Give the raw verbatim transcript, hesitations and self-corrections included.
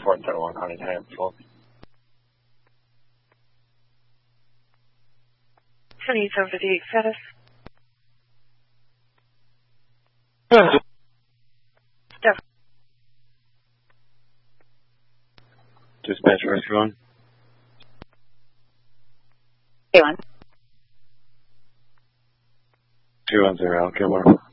four seven one, Honey Time, full. Honey, seven fifty-eight status. Steph. Dispatch rescue one. Hey, one. two one zero, Gilmore.